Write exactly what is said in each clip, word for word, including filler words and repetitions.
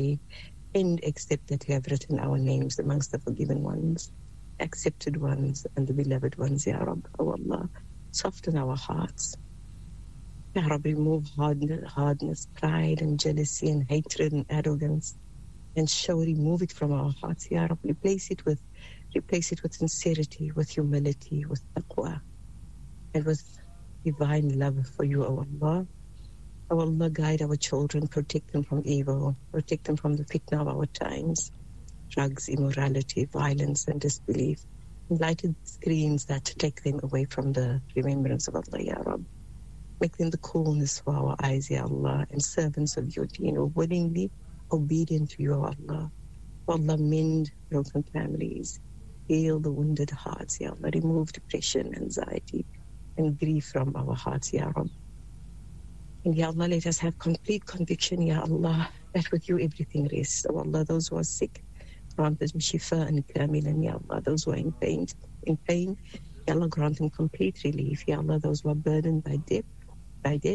and accept that you have written our names amongst the forgiven ones, accepted ones, and the beloved ones, Ya Rabb. Oh Allah, soften our hearts. Ya Rabb, remove hardness, hardness, pride and jealousy and hatred and arrogance, and show, remove it from our hearts, Ya Rabb. Replace it with, replace it with sincerity, with humility, with taqwa, and with divine love for you, O Allah. O Allah, guide our children, protect them from evil, protect them from the fitna of our times, drugs, immorality, violence, and disbelief. Lighted screens that take them away from the remembrance of Allah, Ya Rabb. Make them the coolness for our eyes, Ya Allah, and servants of your deen, or willingly obedient to you, O Allah. O Allah, mend broken families, heal the wounded hearts, Ya Allah. Remove depression, anxiety, and grief from our hearts, Ya Rabb. And Ya Allah, let us have complete conviction, Ya Allah, that with you everything rests. O Allah, those who are sick, grant them shifa and kamilan, Ya Allah. Those who are in pain, in pain, Ya Allah, grant them complete relief. Ya Allah, those who are burdened by debt, by debt,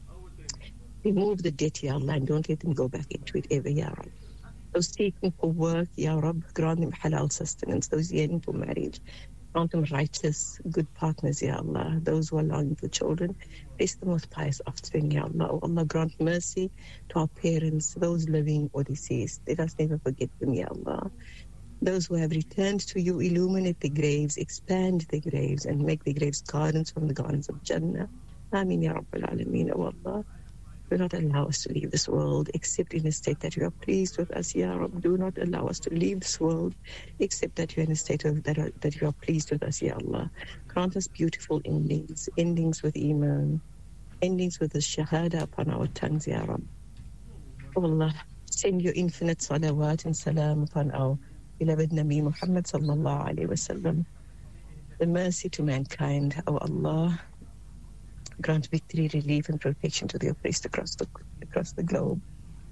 remove the debt, Ya Allah, and don't let them go back into it ever, Ya Rabb. Those seeking for work, Ya Rabb, grant them halal sustenance. Those yearning for marriage, grant them righteous, good partners, Ya Allah. Those who are longing for children, bless them with pious offspring, Ya Allah. Oh Allah, grant mercy to our parents, those living or deceased. Let us never forget them, Ya Allah. Those who have returned to you, illuminate the graves, expand the graves, and make the graves gardens from the gardens of Jannah. Ameen, Ya Rabbal Alameen, O Allah. Do not allow us to leave this world except in a state that you are pleased with us, Ya Rabb. Do not allow us to leave this world except that you are in a state of that, are, that you are pleased with us, Ya Allah. Grant us beautiful endings, endings with Iman, endings with the Shahada upon our tongues, Ya Rabb. Oh Allah, send your infinite salawat and salam upon our beloved Nabi Muhammad sallallahu alayhi wa sallam. The mercy to mankind, O Allah. Grant victory, relief, and protection to the oppressed across the across the globe.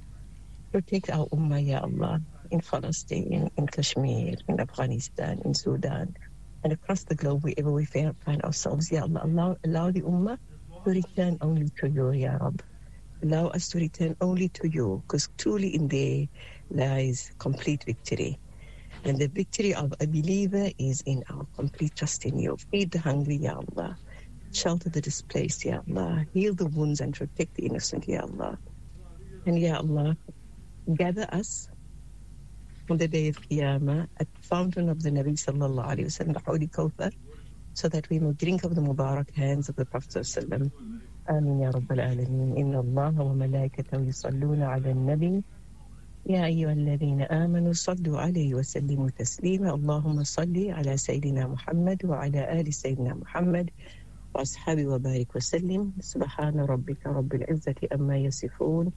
Protect our ummah, Ya Allah, in Palestine, in Kashmir, in Afghanistan, in Sudan, and across the globe, wherever we find ourselves, Ya Allah. Allow, allow the ummah to return only to you, Ya Rabb. Allow us to return only to you, because truly in there lies complete victory. And the victory of a believer is in our complete trust in you. Feed the hungry, Ya Allah. Shelter the displaced, Ya Allah. Heal the wounds and protect the innocent, Ya Allah. And Ya Allah, gather us on the day of Qiyamah at the fountain of the Nabi sallallahu alayhi wa sallam, the Holy Kawthar, so that we may drink of the Mubarak hands of the Prophet sallallahu alayhi wa sallam. Ameen, Ya Rabbal Alameen. Inna Allah wa malaikatahu yusalluna ala nabi. يا أيها الذين آمنوا صلوا عليه وسلموا تسليما اللهم صل على سيدنا محمد وعلى آل سيدنا محمد وأصحابه وبارك وسلم سبحان ربك رب العزة أما يصفون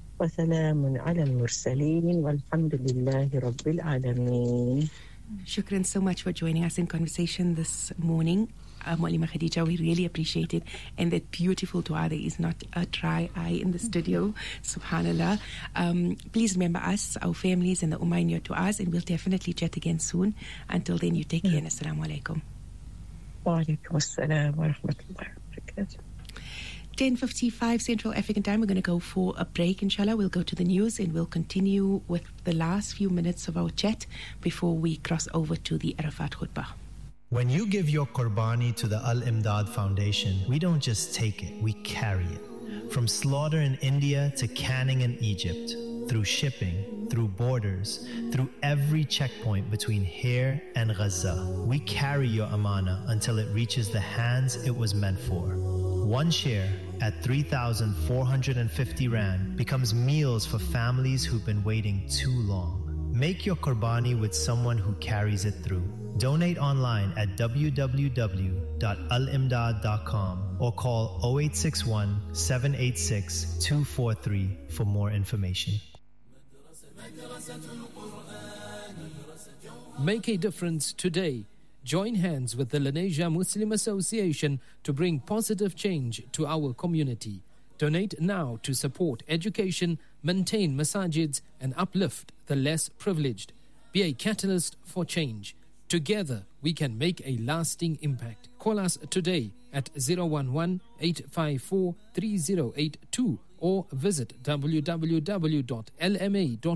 وسلام على المرسلين والحمد لله رب العالمين. Shukran so much for joining us in conversation this morning. Uh, Maulima Khadija, we really appreciate it. And that beautiful dua, there is not a dry eye in the studio. Subhanallah. Um, please remember us, our families, and the Ummah in your du'as, and we'll definitely chat again soon. Until then, you take care. And Assalamu alaikum. Wa alaikum assalam wa rahmatullahi wa barakatuh. ten fifty-five Central African Time. We're going to go for a break, inshallah. We'll go to the news and we'll continue with the last few minutes of our chat before we cross over to the Arafat Khutbah. When you give your Qurbani to the Al-Imdad Foundation, we don't just take it, we carry it. From slaughter in India to canning in Egypt, through shipping, through borders, through every checkpoint between here and Gaza, we carry your amana until it reaches the hands it was meant for. One share at three thousand four hundred fifty rand becomes meals for families who've been waiting too long. Make your Qurbani with someone who carries it through. Donate online at w w w dot al imdad dot com or call zero eight six one, seven eight six, two four three for more information. Make a difference today. Join hands with the Lenasia Muslim Association to bring positive change to our community. Donate now to support education, maintain masajids, and uplift the less privileged. Be a catalyst for change. Together, we can make a lasting impact. Call us today at zero one one, eight five four, three zero eight two or visit w w w dot l m a dot